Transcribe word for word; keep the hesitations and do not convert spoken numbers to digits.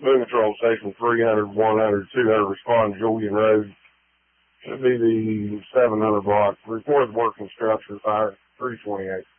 Boone Control Station three hundred, one hundred, two hundred respond to Julian Road. Should be the seven hundred block. Report of working structure fire three twenty-eight.